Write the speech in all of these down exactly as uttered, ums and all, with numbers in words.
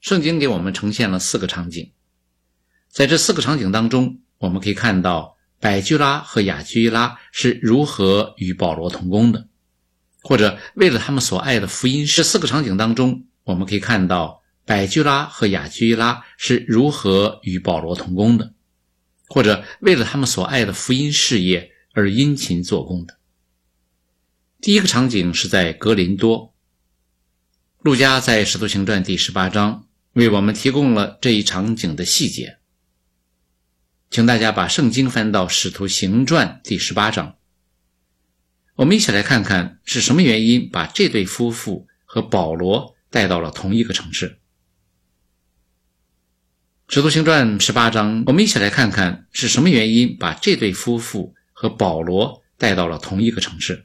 圣经给我们呈现了四个场景。在这四个场景当中，我们可以看到百基拉和雅居拉是如何与保罗同工的，或者为了他们所爱的福音。这四个场景当中，我们可以看到百基拉和雅居拉是如何与保罗同工的，或者为了他们所爱的福音事业而殷勤做工的。第一个场景是在格林多，路加在使徒行传第十八章为我们提供了这一场景的细节。请大家把圣经翻到使徒行传第十八章，我们一起来看看是什么原因把这对夫妇和保罗带到了同一个城市。使徒行传十八章，我们一起来看看是什么原因把这对夫妇和保罗带到了同一个城市。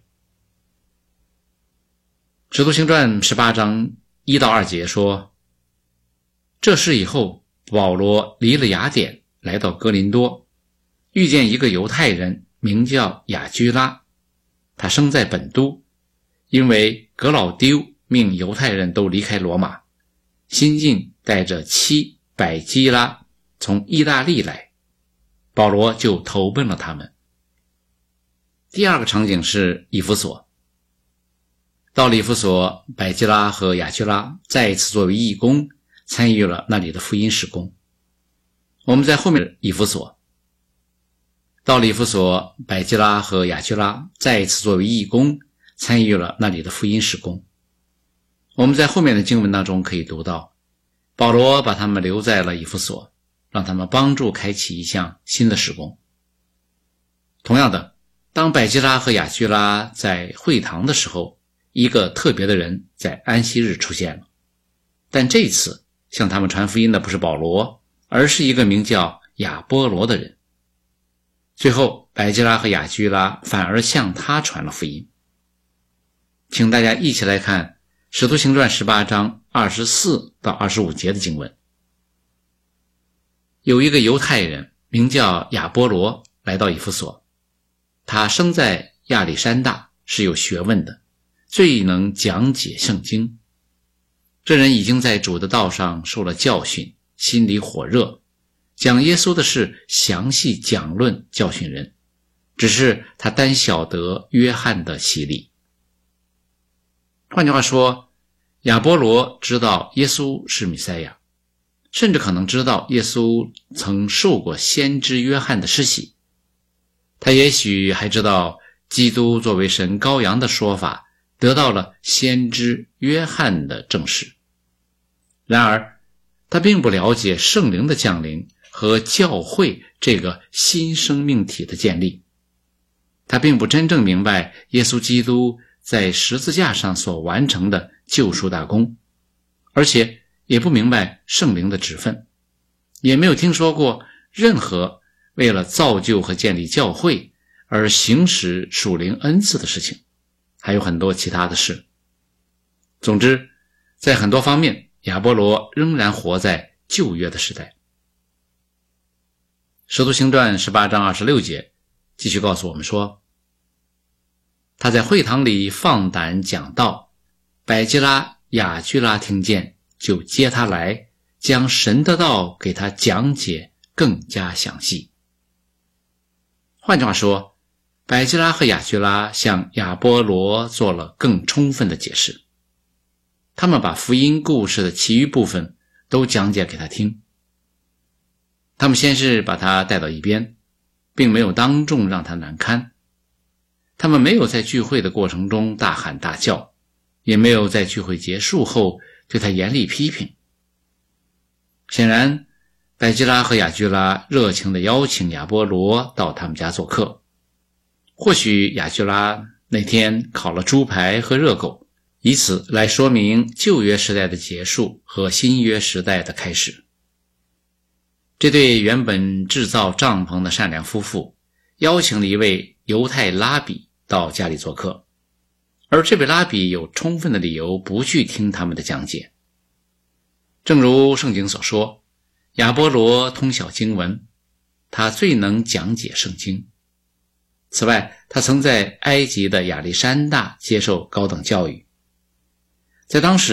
使徒行传十八章一到二节说，这事以后，保罗离了雅典，来到哥林多，遇见一个犹太人，名叫雅居拉，他生在本都，因为格老丢命犹太人都离开罗马，新近带着妻百基拉从意大利来，保罗就投奔了他们。第二个场景是以弗所，到了以弗所，百基拉和雅居拉再一次作为义工参与了那里的福音事工。我们在后面以弗所，到了以弗所，百基拉和雅居拉再一次作为义工参与了那里的福音事工。我们在后面的经文当中可以读到，保罗把他们留在了以弗所，让他们帮助开启一项新的事工。同样的，当百基拉和雅居拉在会堂的时候，一个特别的人在安息日出现了，但这次向他们传福音的不是保罗，而是一个名叫亚波罗的人。最后百基拉和雅居拉反而向他传了福音。请大家一起来看使徒行传十八章二十四到二十五节的经文。有一个犹太人名叫亚波罗来到以弗所，他生在亚历山大，是有学问的，最能讲解圣经。这人已经在主的道上受了教训，心里火热，讲耶稣的事详细讲论教训人，只是他单晓得约翰的洗礼。换句话说，亚波罗知道耶稣是弥赛亚，甚至可能知道耶稣曾受过先知约翰的施洗，他也许还知道基督作为神羔羊的说法得到了先知约翰的证实。然而他并不了解圣灵的降临和教会这个新生命体的建立，他并不真正明白耶稣基督在十字架上所完成的救赎大功，而且也不明白圣灵的职分，也没有听说过任何为了造就和建立教会而行使属灵恩赐的事情，还有很多其他的事。总之，在很多方面，亚波罗仍然活在旧约的时代。使徒行传十八章二十六节继续告诉我们说，他在会堂里放胆讲道，百基拉、雅居拉听见，就接他来，将神的道给他讲解更加详细。换句话说，百基拉和雅居拉向亚波罗做了更充分的解释，他们把福音故事的其余部分都讲解给他听。他们先是把他带到一边，并没有当众让他难堪。他们没有在聚会的过程中大喊大叫，也没有在聚会结束后对他严厉批评。显然，百基拉和雅居拉热情地邀请亚波罗到他们家做客。或许雅居拉那天烤了猪排和热狗，以此来说明旧约时代的结束和新约时代的开始。这对原本制造帐篷的善良夫妇邀请了一位犹太拉比到家里做客，而这位拉比有充分的理由不去听他们的讲解。正如圣经所说，亚波罗通晓经文，他最能讲解圣经。此外，他曾在埃及的亚历山大接受高等教育。在当时